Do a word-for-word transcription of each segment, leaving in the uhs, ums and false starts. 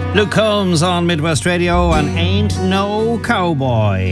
Luke Combs on Midwest Radio and Ain't No Cowboy.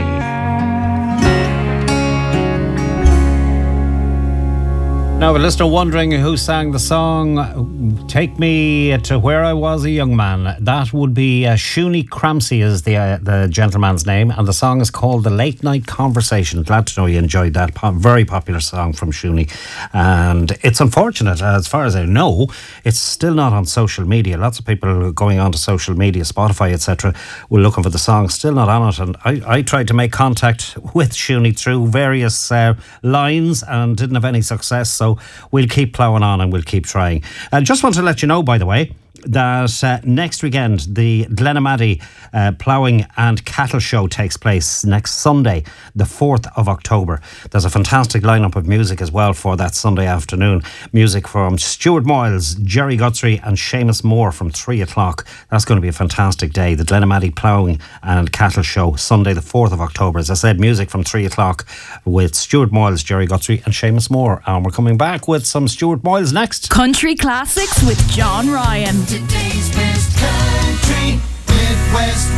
Now, a listener wondering who sang the song Take Me to Where I Was a Young Man. That would be uh, Shuni Cramsey is the uh, the gentleman's name, and the song is called The Late Night Conversation. Glad to know you enjoyed that. Po- very popular song from Shuni. And it's unfortunate, as far as I know, it's still not on social media. Lots of people going onto social media, Spotify, et cetera, were looking for the song, still not on it. And I, I tried to make contact with Shuni through various uh, lines and didn't have any success. So So we'll keep ploughing on and we'll keep trying. I uh, just want to let you know, by the way, that uh, next weekend the Glenamaddy uh, Ploughing and Cattle Show takes place next Sunday, the fourth of October. There's a fantastic lineup of music as well for that Sunday afternoon. Music from Stuart Moyles, Jerry Guthrie and Seamus Moore from three o'clock. That's going to be a fantastic day. The Glenamaddy Ploughing and Cattle Show, Sunday the fourth of October. As I said, music from three o'clock with Stuart Moyles, Jerry Guthrie and Seamus Moore. And we're coming back with some Stuart Moyles next. Country Classics with John Ryan. Today's best country, Midwest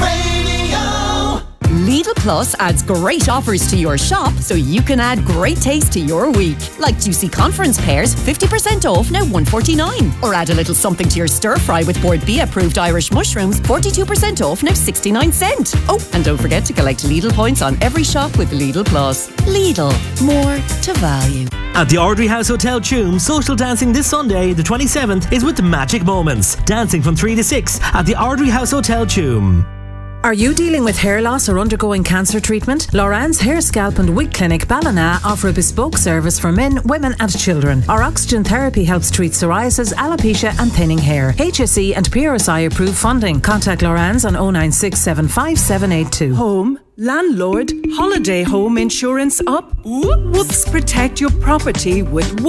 Radio. Lidl Plus adds great offers to your shop so you can add great taste to your week. Like juicy conference pears, fifty percent off, now one forty-nine. Or add a little something to your stir fry with Board B approved Irish mushrooms, forty-two percent off, now sixty-nine cent. Oh, and don't forget to collect Lidl points on every shop with Lidl Plus. Lidl, more to value. At the Ardry House Hotel Tuam, social dancing this Sunday, the twenty-seventh, is with Magic Moments. Dancing from three to six at the Ardry House Hotel Tuam. Are you dealing with hair loss or undergoing cancer treatment? Loran's Hair, Scalp and Wig Clinic Ballina offer a bespoke service for men, women and children. Our oxygen therapy helps treat psoriasis, alopecia and thinning hair. H S E and P R S I approved funding. Contact Loran's on oh nine six seven five seven eight two. Home, landlord, holiday home insurance up? Whoops, protect your property with